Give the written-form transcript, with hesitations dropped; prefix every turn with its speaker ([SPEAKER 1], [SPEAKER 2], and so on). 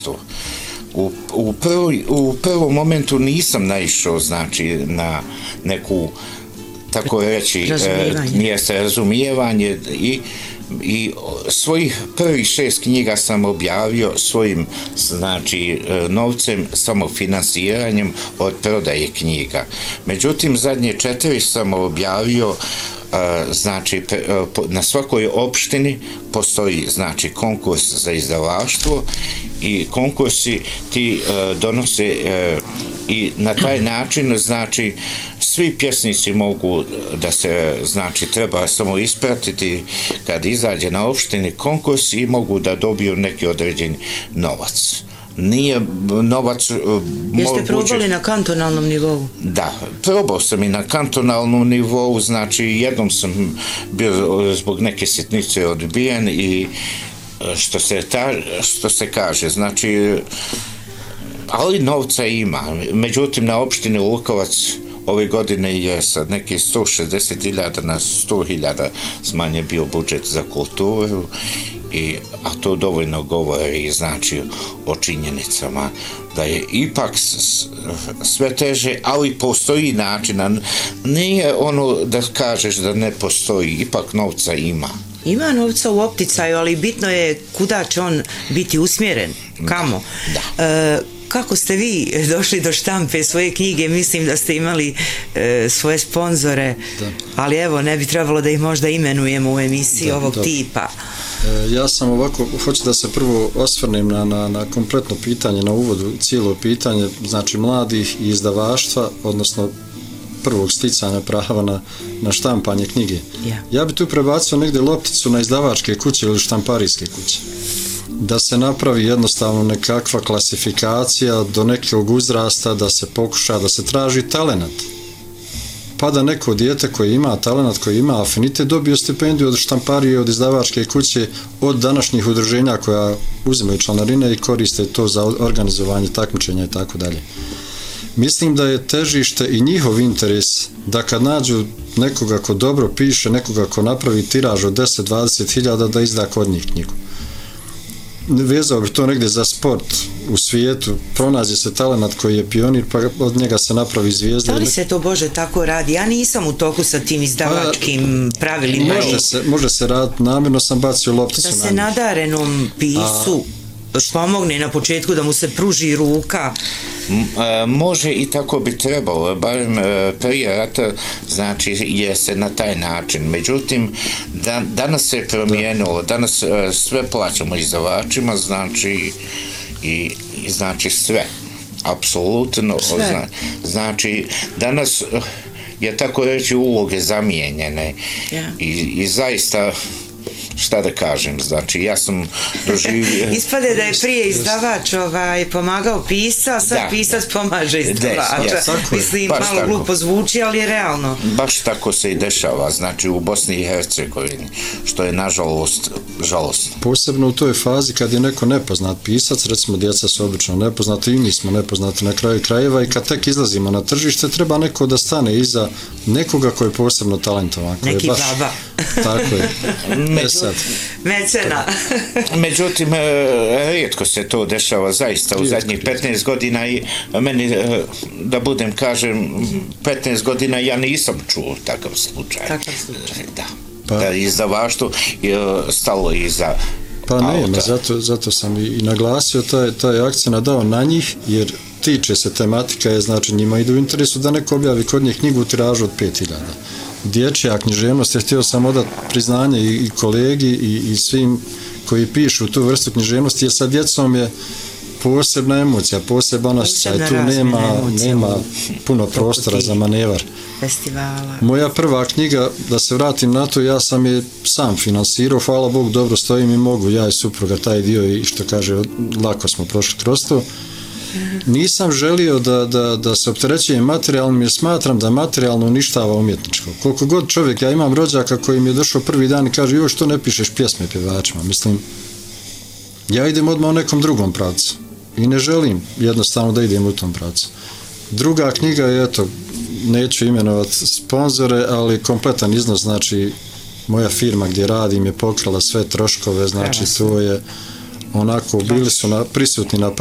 [SPEAKER 1] U prvom momentu nisam naišao, znači, na neku, tako reći, mjesto razumijevanje i svojih prvih 6 knjiga sam objavio svojim, znači, novcem, samofinansiranjem od prodaje knjiga. Međutim, zadnje 4 sam objavio, znači, na svakoj opštini postoji, znači, konkurs za izdavaštvo i konkursi ti donose i na taj način, znači, svi pjesnici mogu da se, znači, treba samo ispratiti kad izađe na opštini konkurs i mogu da dobiju neki određeni novac. Nije novac...
[SPEAKER 2] Jeste probali na kantonalnom nivou?
[SPEAKER 1] Da, probao sam i na kantonalnom nivou, znači jednom sam bio zbog neke sitnice odbijen i što se kaže, znači, ali novca ima. Međutim, na opštini Lukovac ove godine je sa neki 160.000 na 100.000 smanjen bio budžet za kulturu, a to dovoljno govori, znači, o činjenicama da je ipak sve teže, ali postoji način. Nije ono da kažeš da ne postoji, ipak novca ima.
[SPEAKER 2] Ima novca u opticaju, ali bitno je kuda će on biti usmjeren, kamo. Da. Kako ste vi došli do štampe svoje knjige? Mislim da ste imali svoje sponzore, ali evo, ne bi trebalo da ih možda imenujemo u emisiji ovog tipa.
[SPEAKER 3] Ja sam ovako, hoću da se prvo osvrnem na kompletno pitanje, na uvodu cijelo pitanje, znači mladih i izdavaštva, odnosno prvog sticanja prava na štampanje knjige. Ja bi tu prebacio negdje lopticu na izdavačke kuće ili štamparijske kuće. Da se napravi jednostavno nekakva klasifikacija do nekog uzrasta, da se pokuša, da se traži talenat. Pa da neko dijete koji ima talenat, koji ima afinitet, dobio stipendiju od štamparije, od izdavačke kuće, od današnjih udruženja koja uzimaju članarine i koriste to za organizovanje takmičenja i tako dalje. Mislim da je težište i njihov interes da kad nađu nekoga ko dobro piše, nekoga ko napravi tiraž od 10-20 hiljada, da izda kod njih knjigu. Vezao bi to negdje za sport u svijetu, pronađe se talenat koji je pionir, pa od njega se napravi zvijezda.
[SPEAKER 2] Da li se to, Bože, tako radi? Ja nisam u toku sa tim izdavačkim pravilima.
[SPEAKER 3] Može se raditi, namjerno sam bacio lopticu.
[SPEAKER 2] Da se nadarenom pisu pomogne na početku, da mu se pruži ruka.
[SPEAKER 1] Može i tako bi trebalo, barem prije rata, znači, je se na taj način. Međutim, danas se promijenilo, danas sve plaćamo izdavačima, znači, i znači sve, apsolutno, znači, danas je tako reći uloge zamijenjene i zaista, šta da kažem, znači ja sam doživio...
[SPEAKER 2] Ispade da je prije izdavač pomagao pisca, a sad pisac pomaže izdavača. Mislim, malo glupo zvuči, ali je realno.
[SPEAKER 1] Baš tako se i dešava, znači u Bosni i Hercegovini, što je nažalost žalostno.
[SPEAKER 3] Posebno u toj fazi kad je neko nepoznat pisac, recimo djeca su obično nepoznati i mi smo nepoznati na kraju krajeva, i kad tek izlazimo na tržište, treba neko da stane iza nekoga koji je posebno talentovan.
[SPEAKER 2] Neki baba.
[SPEAKER 3] Tako je.
[SPEAKER 2] Mecena.
[SPEAKER 1] Međutim, rijetko se to dešava zaista u zadnjih 15 godina i meni, da budem kažem, 15 godina ja nisam čuo takav slučaj. Da izdavaštvo stalo iza
[SPEAKER 3] autora. Zato sam i naglasio taj akcent dao na njih, jer tiče se tematika, je, znači njima ide u interesu da neko objavi kod njih knjigu u tiražu od 5.000. Dječja književnost, je htio sam odati priznanje i kolegi i svim koji pišu tu vrstu književnosti, jer sa djecom je posebna emocija, poseban osjećaj, tu nema puno prostora za manevar.
[SPEAKER 2] Festivala.
[SPEAKER 3] Moja prva knjiga, da se vratim na to, ja sam je sam finansirao, hvala Bogu, dobro stojim i mogu, ja i supruga taj dio, i što kaže, lako smo prošli kroz to. Nisam želio da se opterećujem materijalnim, jer smatram da materijalno uništava umjetničko. Koliko god čovjek, ja imam rođaka koji mi je došao prvi dan i kaže, joj, što ne pišeš pjesme pjevačima? Mislim, ja idem odmah u nekom drugom pravcu i ne želim jednostavno da idem u tom pravcu. Druga knjiga je, eto, neću imenovati sponzore, ali kompletan iznos, znači moja firma gdje radim je pokrala sve troškove, znači to je onako bili su prisutni na